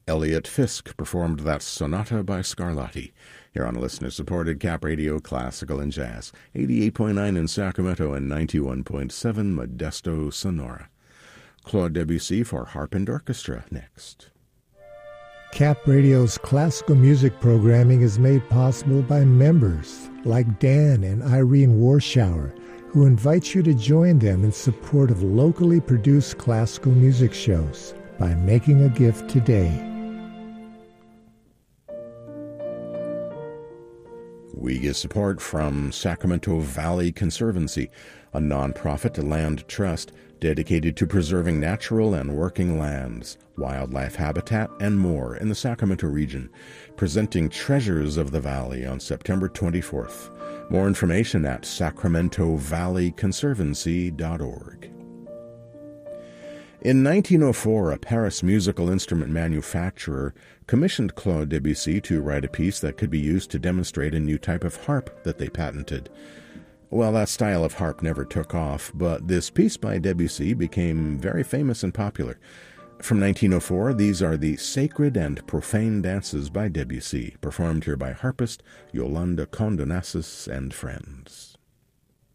Elliot Fisk performed that Sonata by Scarlatti here on listener-supported Cap Radio Classical and Jazz, 88.9 in Sacramento and 91.7 Modesto, Sonora. Claude Debussy for Harp and Orchestra next. Cap Radio's classical music programming is made possible by members like Dan and Irene Warschauer, who invite you to join them in support of locally produced classical music shows by making a gift today. We get support from Sacramento Valley Conservancy, a nonprofit land trust dedicated to preserving natural and working lands, wildlife habitat, and more in the Sacramento region, presenting Treasures of the Valley on September 24th. More information at sacramentovalleyconservancy.org. In 1904, a Paris musical instrument manufacturer commissioned Claude Debussy to write a piece that could be used to demonstrate a new type of harp that they patented. Well, that style of harp never took off, but this piece by Debussy became very famous and popular. From 1904, these are the Sacred and Profane Dances by Debussy, performed here by harpist Yolanda Condonassis and friends.